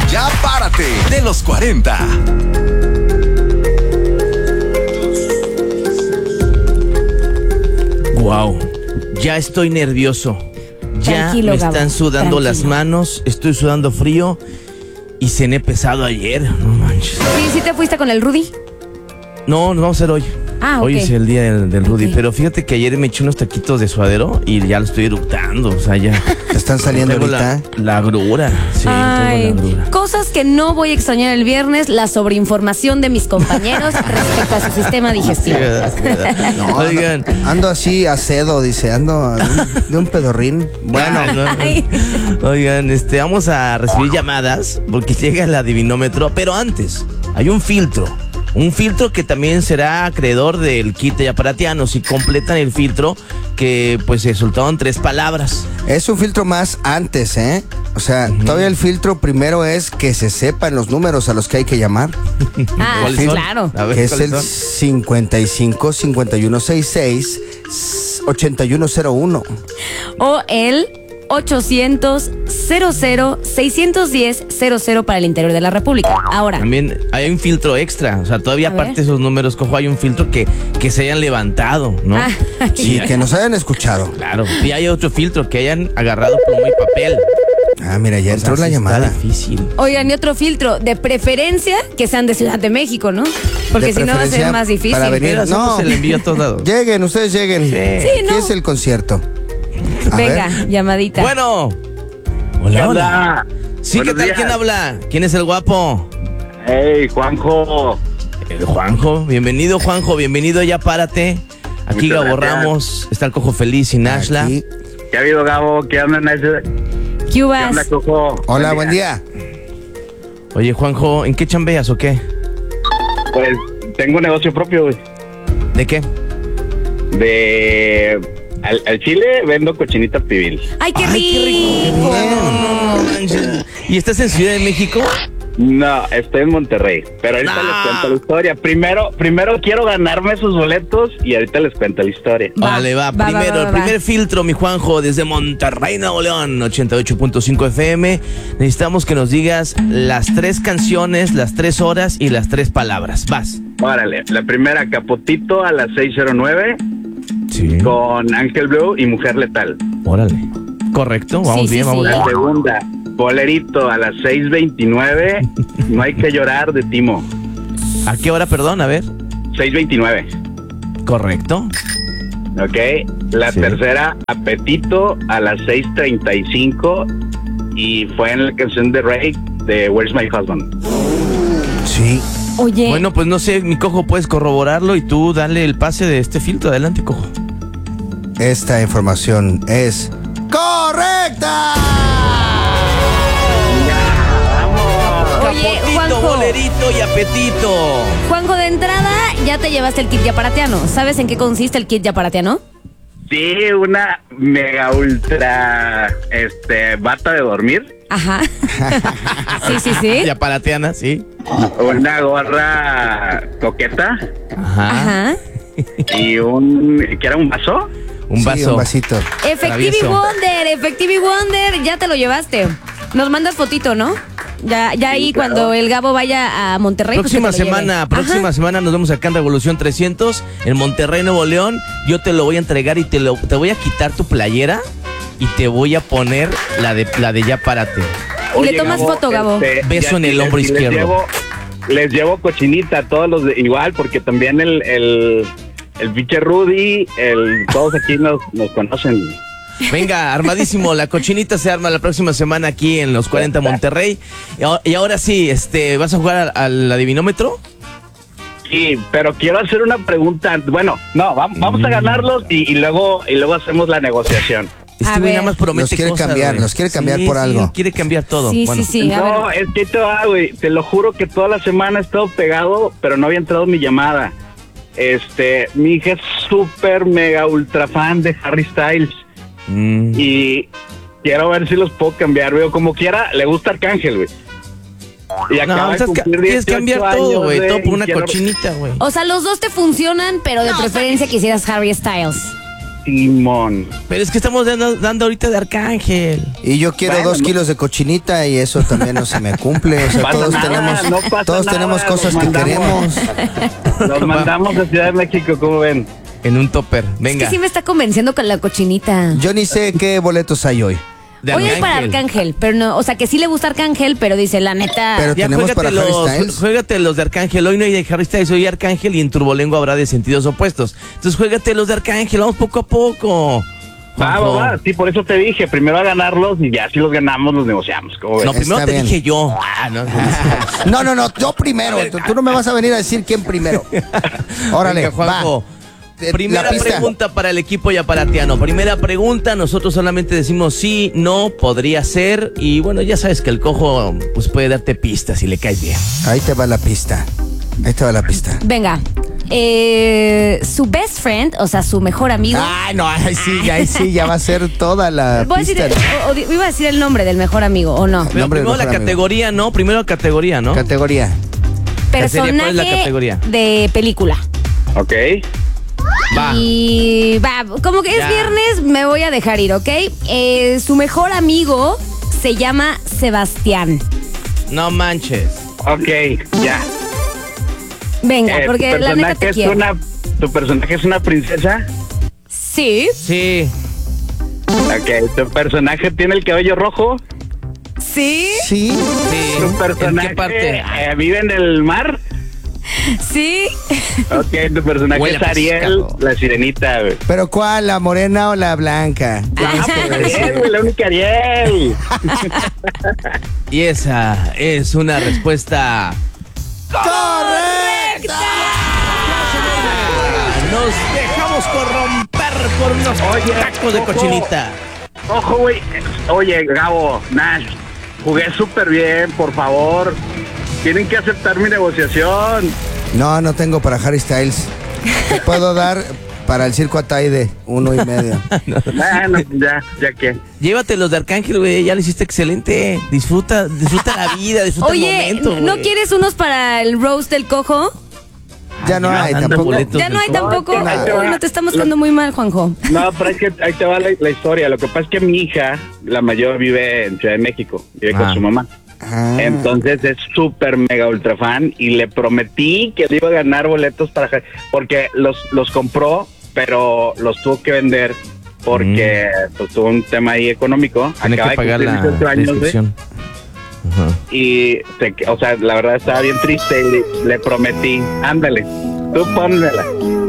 Ya Párate, de los 40. Wow, ya estoy nervioso. Ya Tranquilo, me están Gabo, sudando tranquilo. las manos, estoy sudando frío y cené pesado ayer. No manches. ¿Sí te fuiste con el Rudy? No, nos vamos a hacer hoy. Ah, Hoy ok. es el día del Rudy, Ok. pero fíjate que ayer me eché unos taquitos de suadero y ya lo estoy eructando, o sea, ya. ¿Te están saliendo Tengo ahorita? la agrura, sí, Ay, tengo la agrura. cosas que no voy a extrañar el viernes, la sobreinformación de mis compañeros respecto a su sistema digestivo. No, Oigan. Ando así acedo, dice, ando de un pedorrín. Bueno, Ay. Oigan, vamos a recibir llamadas porque llega el adivinómetro, pero antes hay un filtro. Un filtro que también será acreedor del kit de Yaparatiano. Si completan el filtro, que pues se soltaron 3 palabras. es un filtro más antes, ¿eh? O sea, todavía el filtro primero es que se sepan los números a los que hay que llamar. Ah, ¿Cuáles son? claro. A ver, Que es ¿cuáles el son? 55 5166 8101. O el 800 00 610 00 para el interior de la República. Ahora, También hay un filtro extra. O sea, todavía A aparte ver. de esos números, cojo, hay un filtro que se hayan levantado, ¿no? Ah, Sí, que nos hayan escuchado. Claro. Y hay otro filtro que hayan agarrado pluma y papel. Ah, mira, ya O sea, entró la sí llamada. Está difícil. oigan, y otro filtro, de preferencia que sean de Ciudad de México, ¿no? Porque De si no va a ser preferencia más difícil. para venir. Pero No. se le envía a todos lados. Lleguen, ustedes lleguen. Sí, ¿no? ¿Qué es el concierto? A Venga, ver. llamadita. Bueno. ¿Qué Hola, hola. onda? Sí, Buenos ¿qué tal? días. ¿Quién habla? ¿Quién es el guapo? Hey, Juanjo. El Juanjo. Bienvenido, Juanjo. Bienvenido, ya párate. Aquí Muchas Gabo gracias. Ramos, está el Cojo Feliz y Nashla. Aquí. ¿Qué ha habido, Gabo? ¿Qué onda, Nacho? ¿Qué ¿Qué uvas? onda, Cojo? Hola, buen día. Oye, Juanjo, ¿en qué chambeas o qué? Pues tengo un negocio propio, güey. ¿De qué? Al chile vendo cochinita pibil. ¡Ay, qué Ay, qué rico! No manches. ¿Y estás en Ciudad de México? No, estoy en Monterrey. Pero ahorita No. les cuento la historia. Primero quiero ganarme esos boletos y ahorita les cuento la historia. Va, Vale, va. va, Primero, va, va, el primer filtro, mi Juanjo, desde Monterrey, Nuevo León, 88.5 FM. Necesitamos que nos digas las 3 canciones, las 3 horas y las 3 palabras. Vas. Órale, la primera, Capotito a las 6:09 Sí. con Ángel Blue y Mujer Letal. Órale. Correcto, vamos Sí, bien, sí, vamos sí. bien. La segunda, Bolerito a las 6:29, No hay que llorar de Timo. ¿A qué hora, perdón? A ver. 6:29, Correcto. ¿ok? La Sí. tercera, Apetito a las 6:35 y fue en la canción de Ray de Where's My Husband. Sí. Oye, Bueno, pues no sé, mi Cojo, puedes corroborarlo y tú dale el pase de este filtro. Adelante, Cojo. Esta información es correcta. oye, Capotito, Juanjo, bolerito y apetito. Juanjo, de entrada ya te llevaste el kit yaparatiano. ¿Sabes en qué consiste el kit yaparatiano? Sí, una mega ultra bata de dormir, Ajá. Sí, sí, sí. Ya parateana, sí. una gorra coqueta Ajá. Ajá. y ¿qué era? ¿Un vaso? Un Sí, vaso. un vasito. Effectivity Travieso. Wonder, Effectivity Wonder, ya te lo llevaste. Nos mandas fotito, ¿no? Ya ahí Sí, claro. cuando el Gabo vaya a Monterrey. pues, Próxima que te lo lleve. semana, Ajá. próxima semana nos vemos acá en Revolución 300 en Monterrey, Nuevo León. Yo te lo voy a entregar y te voy a quitar tu playera y te voy a poner la de ya párate. Y le tomas foto, Gabo. Beso en el hombro izquierdo. Les llevo cochinita a todos los igual, porque también el pinche Rudy, todos aquí nos conocen. Venga, armadísimo, la cochinita se arma la próxima semana aquí en los 40 Monterrey. Y ahora sí, ¿vas a jugar al adivinómetro? Sí, pero quiero hacer una pregunta. Bueno, no, vamos a ganarlos y luego hacemos la negociación. A Güey ver. nada más promete Nos quiere cosas, cambiar, güey. nos quiere cambiar Sí, por sí, algo. quiere cambiar todo. Sí, Bueno. sí, sí. A No, ver. es que te va, güey. Te lo juro que toda la semana he estado pegado, pero no había entrado mi llamada. Mi hija es súper mega ultra fan de Harry Styles y quiero ver si los puedo cambiar, güey. Como quiera, le gusta Arcángel, güey. Y No, acaba de estás cumplir tienes que 18 cambiar todo, años, güey. Todo por y una quiero- cochinita, güey. O sea, los dos te funcionan, pero de preferencia quisieras Harry Styles. Simón. Pero es que estamos dando ahorita de Arcángel. Y yo quiero Bueno, 2 kilos de cochinita y eso también no se me cumple. O sea, Pasa todos nada, tenemos, no pasa todos nada, tenemos cosas los que mandamos. queremos. Los mandamos a Ciudad de México, ¿cómo ven? En un topper. Es Venga. que sí me está convenciendo con la cochinita. Yo ni sé qué boletos hay hoy. De Hoy hay para Arcángel, pero no, o sea que sí le gusta Arcángel, pero dice la neta. Pero Ya tenemos para Harry Styles. juégate los de Arcángel. Hoy no hay de Harry Styles, hoy hay Arcángel y en Turbolengua habrá de sentidos opuestos. Entonces juégate los de Arcángel, vamos poco a poco. Va. Sí, por eso te dije, primero a ganarlos y ya si los ganamos los negociamos. ¿Cómo ves? No, primero Está te bien. dije yo. No, yo primero. Tú no me vas a venir a decir quién primero. Órale, Venga, Juanjo. va. Primera La pista. pregunta para el equipo yaparatiano. Primera pregunta, nosotros solamente decimos sí, no, podría ser. Y bueno, ya sabes que el cojo pues puede darte pistas si le caes bien. Ahí te va la pista. Venga. Su best friend, o sea, su mejor amigo. Ay, no, ahí sí, ya va a ser toda la Voy a decir, pista. iba a decir el nombre del mejor amigo, ¿o no? Pero Nombre del primero la mejor amigo. categoría, ¿no? Primero categoría, ¿no? Categoría. ¿Cuál es la Personaje categoría? de película. Ok. Va. Y va, como que es Ya. viernes, me voy a dejar ir, ¿ok? Su mejor amigo se llama Sebastián. No manches. Ok, ya. Venga, porque la neta te quiero. ¿Tu personaje es una princesa? Sí, Sí. Ok. ¿Tu personaje tiene el cabello rojo? sí, Sí. Sí. ¿Tu ¿En personaje qué parte? vive en el mar? sí. Ok, tu personaje Huele a es Ariel, pescado. la sirenita, güey. ¿Pero cuál? ¿La morena o la blanca? Ariel, güey, la única Ariel. Y esa es una respuesta. ¡Correcta! Nos dejamos corromper por unos Oye, tacos de ojo. cochinita. Ojo, güey. Oye, Gabo, Nash, jugué súper bien, por favor. Tienen que aceptar mi negociación. No tengo para Harry Styles. Te puedo dar para el circo Ataide 1.5. Bueno, ya que. Llévate los de Arcángel, güey. Ya lo hiciste excelente. Disfruta la vida, disfruta el Oye, momento. ¿no güey. quieres unos para el roast del cojo? Ya no hay anda tampoco. boleto. Ya no hay tampoco. Ahí te va. Uy, no te estamos quedando muy mal, Juanjo. No, pero es que ahí te va la historia. Lo que pasa es que mi hija, la mayor, vive en Ciudad de México. Vive con su mamá. Ah. Entonces es súper mega ultra fan y le prometí que le iba a ganar boletos para porque los compró, pero los tuvo que vender porque pues, tuvo un tema ahí económico. Tiene que Acaba de pagar cumplir la 18 años, güey, inscripción. Ajá. y o sea, la verdad estaba bien triste y le prometí, ándale, tú pónmela.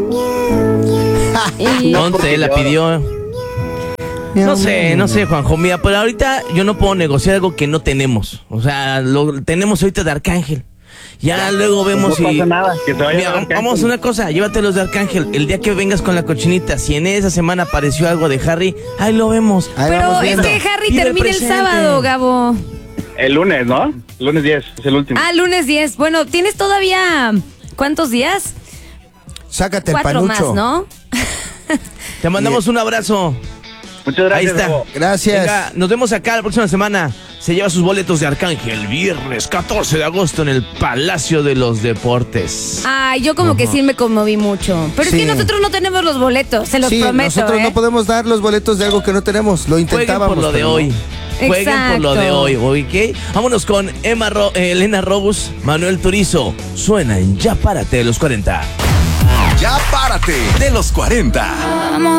Y- No, Ponte, porque la yo- pidió. No sé, Juanjo. Mira, pero ahorita yo no puedo negociar algo que no tenemos. O sea, lo tenemos ahorita de Arcángel. Ya luego vemos no si... pasa nada, que se vaya Mira, de Arcángel. vamos a una cosa, llévate los de Arcángel. El día que vengas con la cochinita, si en esa semana apareció algo de Harry, ahí lo vemos. Ahí Pero vamos es viendo. que Harry Pide el termina el presente. sábado, Gabo. El lunes, ¿no? Lunes 10, es el último. Ah, lunes 10. Bueno, tienes todavía... ¿Cuántos días? Sácate el 4 más, panucho. ¿no? Te mandamos un abrazo. Muchas gracias. Ahí está. Gabo. Gracias. Venga, nos vemos acá la próxima semana. Se lleva sus boletos de Arcángel, viernes 14 de agosto en el Palacio de los Deportes. Ay, yo como que sí me conmoví mucho. Pero Sí. es que nosotros no tenemos los boletos, se los Sí, prometo. nosotros no podemos dar los boletos de algo que no tenemos. Lo Jueguen intentábamos. por lo de pero no. hoy. Jueguen por lo de Exacto. hoy, ¿ok? Vámonos con Elena Robus, Manuel Turizo. Suena en Ya Párate de los 40. Ya párate de los 40.